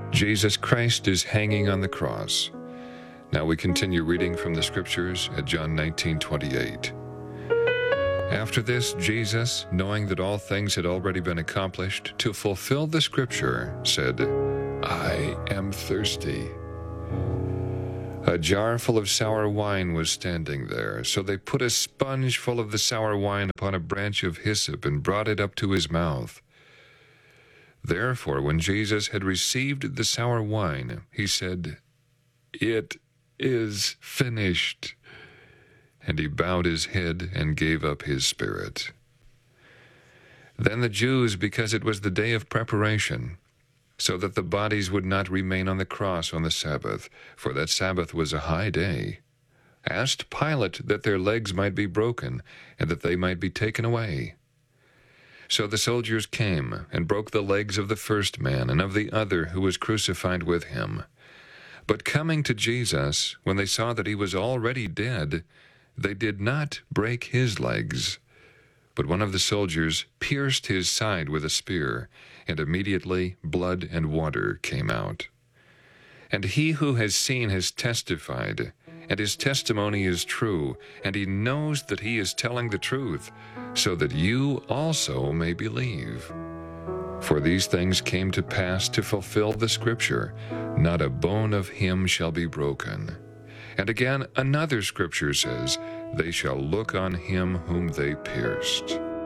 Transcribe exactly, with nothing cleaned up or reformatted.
Jesus Christ is hanging on the cross. Now we continue reading from the Scriptures at John nineteen twenty-eight. After this, Jesus, knowing that all things had already been accomplished to fulfill the Scripture, said, I am thirsty. A jar full of sour wine was standing there, so they put a sponge full of the sour wine upon a branch of hyssop and brought it up to his mouth. Therefore, when Jesus had received the sour wine, he said, It is finished. And he bowed his head and gave up his spirit. Then the Jews, because it was the day of preparation, so that the bodies would not remain on the cross on the Sabbath, for that Sabbath was a high day, asked Pilate that their legs might be broken, and that they might be taken away. So the soldiers came, and broke the legs of the first man, and of the other who was crucified with him. But coming to Jesus, when they saw that he was already dead, they did not break his legs. But one of the soldiers pierced his side with a spear, and immediately blood and water came out. And he who has seen has testified, and his testimony is true, and he knows that he is telling the truth, so that you also may believe. For these things came to pass to fulfill the Scripture, not a bone of him shall be broken. And again, another Scripture says, They shall look on him whom they pierced.